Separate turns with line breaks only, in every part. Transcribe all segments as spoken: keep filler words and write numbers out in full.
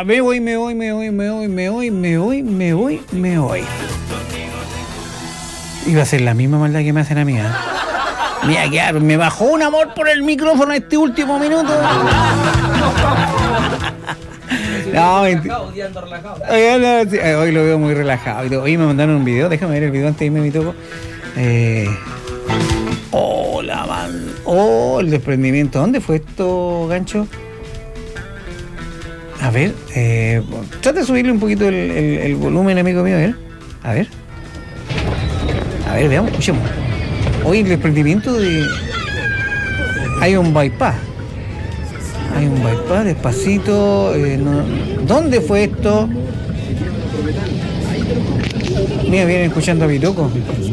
Ya, me voy, me voy, me voy, me voy, me voy, me voy, me voy, me voy. Iba a ser la misma maldad que me hacen a mí, ¿eh? Mira, que me bajó un amor por el micrófono este último minuto. No, relajado, relajado. Hoy lo veo muy relajado. Hoy me mandaron un video, déjame ver el video antes de irme a mi toco. Eh... Hola, man. Oh, el desprendimiento. ¿Dónde fue esto, Gancho? A ver, eh, trata de subirle un poquito el, el, el volumen, amigo mío. A ver, a ver. A ver, veamos, escuchemos. Hoy el desprendimiento de... Hay un bypass. Hay un bypass, despacito. Eh, no... ¿Dónde fue esto? Mira, vienen escuchando a Bitoco.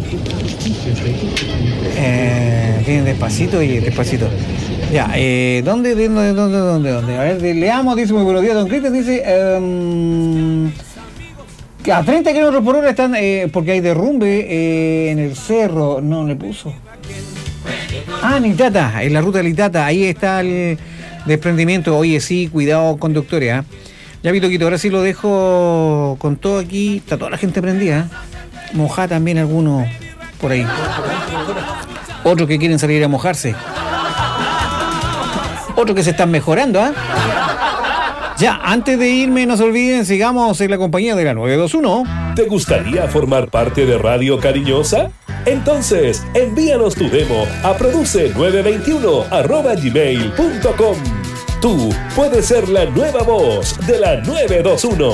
Eh, vienen despacito y despacito. Ya, eh, ¿dónde, dónde, dónde, dónde, dónde? A ver, leamos, dice muy buenos días, don Cristian, dice... Um, que a treinta kilómetros por hora están, eh, porque hay derrumbe eh, en el cerro. No, le puso. Ah, en Itata, en la ruta de Itata, ahí está el desprendimiento. Oye, sí, cuidado, conductores, ¿eh? Ya vi, Toquito, ahora sí lo dejo con todo aquí. Está toda la gente prendida, ¿eh? Mojá también algunos por ahí. Otros que quieren salir a mojarse. Otros que se están mejorando, ¿eh? Ya, antes de irme, no se olviden, sigamos en la compañía de la nueve dos uno.
¿Te gustaría formar parte de Radio Cariñosa? Entonces, envíanos tu demo a produce nueve veintiuno arroba gmail punto com. Tú puedes ser la nueva voz de la nueve dos uno.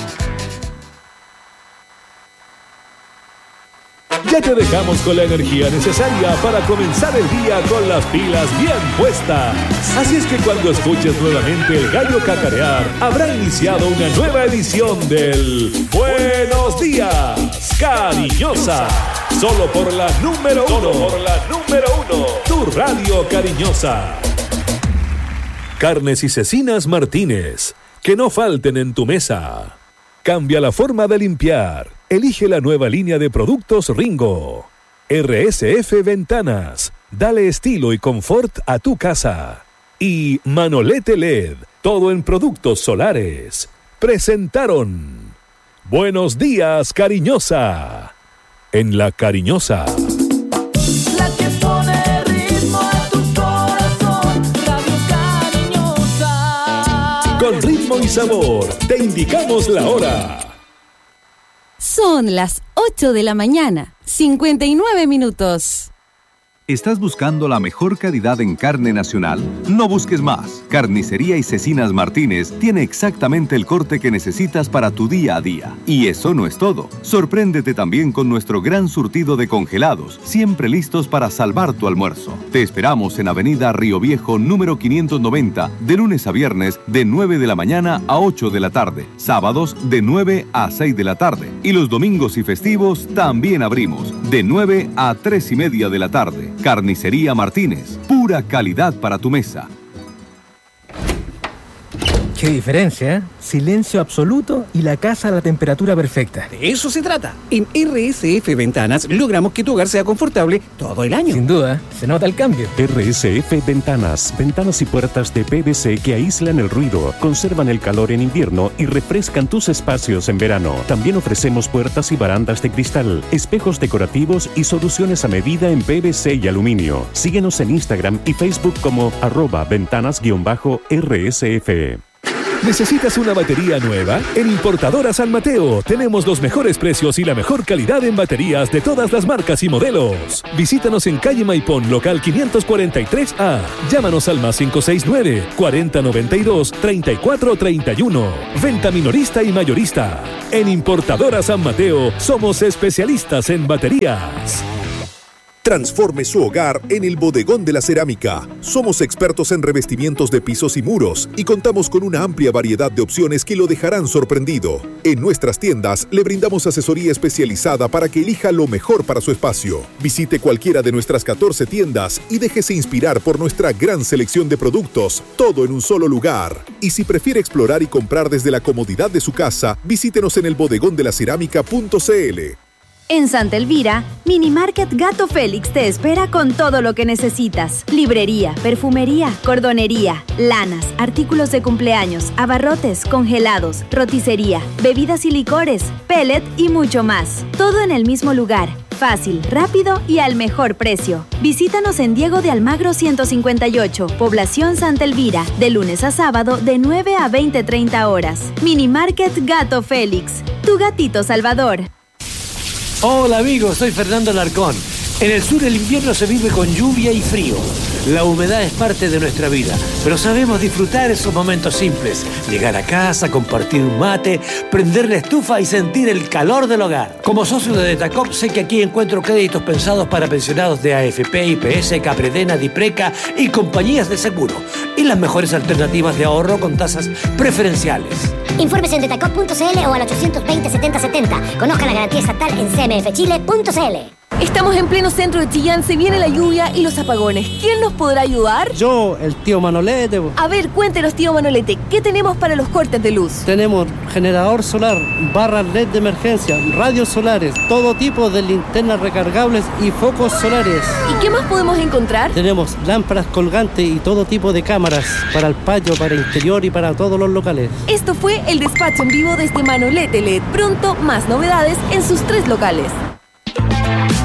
Ya te dejamos con la energía necesaria para comenzar el día con las pilas bien puestas. Así es que cuando escuches nuevamente el gallo cacarear, habrá iniciado una nueva edición del Buenos Días, Cariñosa. Solo por la número uno. Solo por la número uno. Tu radio cariñosa. Carnes y Cecinas Martínez. Que no falten en tu mesa. Cambia la forma de limpiar. Elige la nueva línea de productos Ringo. R S F Ventanas. Dale estilo y confort a tu casa. Y Manolete L E D. Todo en productos solares. Presentaron Buenos Días, Cariñosa. En La Cariñosa.
La que pone ritmo a tu corazón. Radio Cariñosa.
Con ritmo y sabor, te indicamos la hora.
Son las ocho de la mañana, cincuenta y nueve minutos.
¿Estás buscando la mejor calidad en carne nacional? No busques más. Carnicería y Cecinas Martínez tiene exactamente el corte que necesitas para tu día a día. Y eso no es todo. Sorpréndete también con nuestro gran surtido de congelados, siempre listos para salvar tu almuerzo. Te esperamos en Avenida Río Viejo, número quinientos noventa, de lunes a viernes, de nueve de la mañana a ocho de la tarde. Sábados, de nueve a seis de la tarde. Y los domingos y festivos también abrimos, de nueve a tres y media de la tarde. Carnicería Martínez, pura calidad para tu mesa.
Qué diferencia, ¿eh? Silencio absoluto y la casa a la temperatura perfecta.
De eso se trata. En R S F Ventanas logramos que tu hogar sea confortable todo el año.
Sin duda, se nota el cambio.
R S F Ventanas, ventanas y puertas de P V C que aíslan el ruido, conservan el calor en invierno y refrescan tus espacios en verano. También ofrecemos puertas y barandas de cristal, espejos decorativos y soluciones a medida en P V C y aluminio. Síguenos en Instagram y Facebook como arroba ventanas-R S F. ¿Necesitas una batería nueva? En Importadora San Mateo tenemos los mejores precios y la mejor calidad en baterías de todas las marcas y modelos. Visítanos en calle Maipón, local quinientos cuarenta y tres A. Llámanos al más cinco seis nueve, cuarenta noventa y dos, treinta y cuatro treinta y uno. Venta minorista y mayorista. En Importadora San Mateo somos especialistas en baterías.
Transforme su hogar en el Bodegón de la Cerámica. Somos expertos en revestimientos de pisos y muros y contamos con una amplia variedad de opciones que lo dejarán sorprendido. En nuestras tiendas le brindamos asesoría especializada para que elija lo mejor para su espacio. Visite cualquiera de nuestras catorce tiendas y déjese inspirar por nuestra gran selección de productos, todo en un solo lugar. Y si prefiere explorar y comprar desde la comodidad de su casa, visítenos en el bodegón de la cerámica punto c l.
En Santa Elvira, Mini Market Gato Félix te espera con todo lo que necesitas. Librería, perfumería, cordonería, lanas, artículos de cumpleaños, abarrotes, congelados, roticería, bebidas y licores, pellet y mucho más. Todo en el mismo lugar. Fácil, rápido y al mejor precio. Visítanos en Diego de Almagro ciento cincuenta y ocho, Población Santa Elvira, de lunes a sábado de nueve a veinte treinta horas. Mini Market Gato Félix, tu gatito salvador.
Hola amigos, soy Fernando Alarcón. En el sur el invierno se vive con lluvia y frío. La humedad es parte de nuestra vida, pero sabemos disfrutar esos momentos simples. Llegar a casa, compartir un mate, prender la estufa y sentir el calor del hogar. Como socio de Detacop sé que aquí encuentro créditos pensados para pensionados de A F P, I P S, Capredena, Dipreca y compañías de seguro. Y las mejores alternativas de ahorro con tasas preferenciales.
Infórmese en detacop punto c l o al ochocientos veinte setenta setenta. Conozca la garantía estatal en c m f chile punto c l.
Estamos en pleno centro de Chillán, se viene la lluvia y los apagones. ¿Quién nos podrá ayudar?
Yo, el tío Manolete.
A ver, cuéntenos, tío Manolete, ¿qué tenemos para los cortes de luz?
Tenemos generador solar, barras L E D de emergencia, radios solares, todo tipo de linternas recargables y focos solares.
¿Y qué más podemos encontrar?
Tenemos lámparas colgantes y todo tipo de cámaras para el patio, para interior y para todos los locales.
Esto fue el despacho en vivo desde Manolete L E D. Pronto, más novedades en sus tres locales.